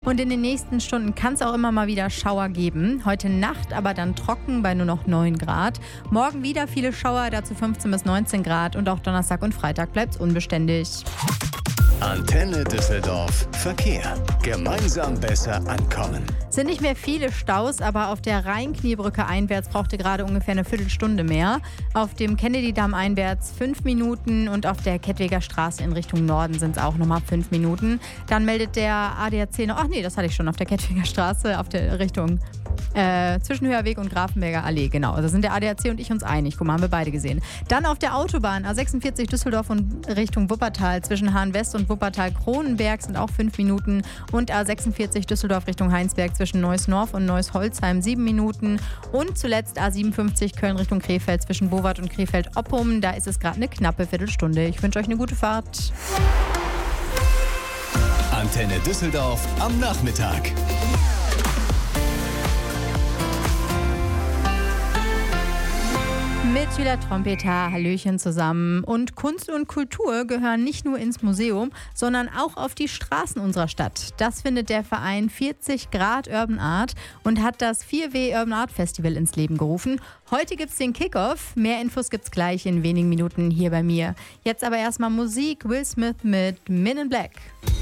Und in den nächsten Stunden kann es auch immer mal wieder Schauer geben. Heute Nacht aber dann trocken bei nur noch 9 Grad. Morgen wieder viele Schauer, dazu 15 bis 19 Grad. Und auch Donnerstag und Freitag bleibt es unbeständig. Antenne Düsseldorf Verkehr. Gemeinsam besser ankommen. Sind nicht mehr viele Staus, aber auf der Rhein-Kniebrücke einwärts brauchte gerade ungefähr eine Viertelstunde mehr. Auf dem Kennedy-Damm einwärts 5 Minuten und auf der Kettwiger Straße in Richtung Norden sind es auch nochmal 5 Minuten. Dann meldet der ADAC noch, das hatte ich schon auf der Kettwiger Straße, auf der Richtung zwischen Höherweg und Grafenberger Allee, genau. Also sind der ADAC und ich uns einig. Guck mal, haben wir beide gesehen. Dann auf der Autobahn A46 Düsseldorf und Richtung Wuppertal zwischen Hahn-West und Wuppertal-Kronenberg sind auch 5 Minuten und A46 Düsseldorf Richtung Heinsberg zwischen Neuss-Norf und Neuss-Holzheim 7 Minuten und zuletzt A57 Köln Richtung Krefeld zwischen Bowart und Krefeld-Oppum. Da ist es gerade eine knappe Viertelstunde. Ich wünsche euch eine gute Fahrt. Antenne Düsseldorf am Nachmittag. Mit Schüler Trompeter, Hallöchen zusammen. Und Kunst und Kultur gehören nicht nur ins Museum, sondern auch auf die Straßen unserer Stadt. Das findet der Verein 40 Grad Urban Art und hat das 4W Urban Art Festival ins Leben gerufen. Heute gibt's den Kickoff. Mehr Infos gibt's gleich in wenigen Minuten hier bei mir. Jetzt aber erstmal Musik. Will Smith mit Men in Black.